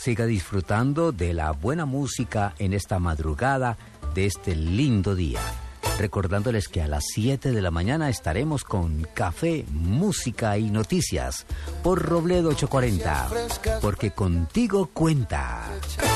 siga disfrutando de la buena música en esta madrugada de este lindo día. Recordándoles que a las 7 de la mañana estaremos con Café, Música y Noticias por Robledo 840, porque contigo cuenta.